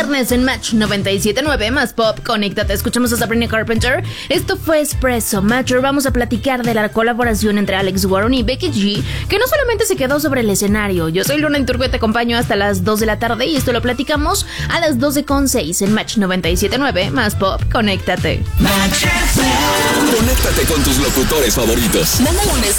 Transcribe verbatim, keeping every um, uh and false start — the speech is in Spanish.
viernes en Match noventa y siete punto nueve más pop. Conéctate, escuchamos a Sabrina Carpenter. Esto fue Espresso Matter. Vamos a platicar de la colaboración entre Alex Warren y Becky G, que no solamente se quedó sobre el escenario. Yo soy Luna Iturbe, te acompaño hasta las dos de la tarde y esto lo platicamos a las doce con seis en Match noventa y siete punto nueve más pop. Conéctate. Conéctate con tus locutores favoritos. Mándale un mensaje